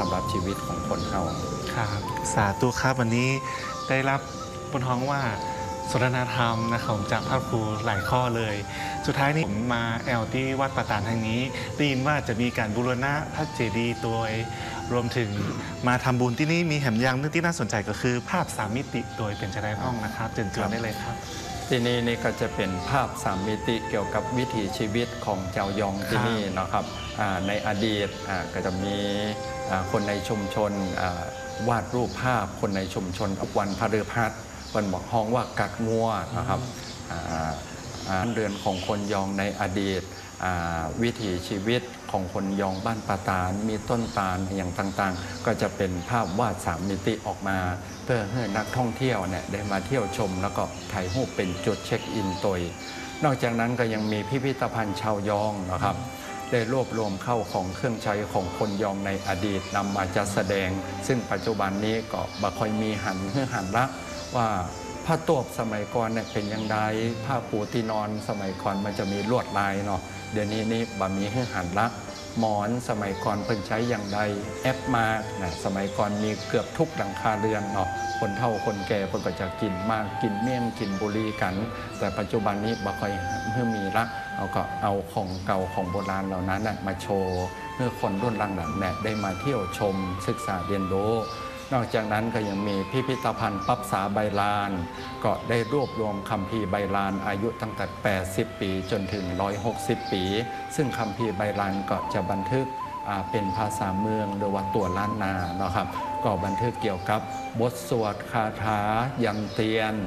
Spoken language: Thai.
ำหรับชีวิตของคนเฮาครับสาธุครับวันนี้ได้รับบนท้องว่าสนทนาธรรมนะครับจากพระครูหลายข้อเลย สุดท้ายนี้ผมมาแอลที่วัดปะตานแห่งนี้ได้ยินว่าจะมีการบูรณะพระเจดีย์โดยรวมถึงมาทำบุญที่นี่มีแหมยังนึงที่น่าสนใจก็คือภาพ3มิติโดยเป็นจะได้ห้องนะครับเชิญได้เลยครับที่นี่ก็จะเป็นภาพ3มิติเกี่ยวกับวิถีชีวิตของเจ้ายองที่นี่นะครับในอดีตก็จะมีคนในชุมชนวาดรูปภาพคนในชุมชนวันพฤหัสวันบอกห้องว่ากัดงัวนะครับเรือนของคนยองในอดีตวิถีชีวิตของคนยองบ้านปะตานมีต้นตาลอย่างต่างๆก็จะเป็นภาพวาด3มิติออกมาเพื่อให้นักท่องเที่ยวเนี่ยได้มาเที่ยวชมแล้วก็ถ่ายรูปเป็นจุดเช็คอินตัวนอกจากนั้นก็ยังมีพิพิธภัณฑ์ชาวยองนะครับได้รวบรวมเข้าของเครื่องใช้ของคนยองในอดีตนำมาจัดแสดงซึ่งปัจจุบันนี้ก็บ่ค่อยมีหันละว่าผ้าตบสมัยก่อนเนี่ยเป็นอย่างไรผ้าปูที่นอนสมัยก่อนมันจะมีลวดลายเนาะเดี๋ยวนี้บ่มีหันละหมอนสมัยก่อนเพิ่นใช้อย่างไรแอปมาสมัยก่อนมีเกือบทุกหลังคาเรือนเนาะคนเฒ่าคนแก่เพิ่นก็จะกินมากกินเมี่ยงกินบุหรี่กันแต่ปัจจุบันนี้บ่ค่อยมีละเอาก็เอาของเก่าของโบราณเหล่านั้นมาโชว์เพื่อคนรุ่นหลังๆได้มาเที่ยวชมศึกษาเรียนรู้นอกจากนั้นก็ยังมีพิพิธภัณฑ์ปับษาใบลานก็ได้รวบรวมคัมภีร์ใบลานอายุตั้งแต่80ปีจนถึง160ปีซึ่งคัมภีร์ใบลานก็จะบันทึกเป็นภาษาเมืองหรือว่าตัวล้านนานะครับก็บันทึกเกี่ยวกับบทสวดคาถายันเตียน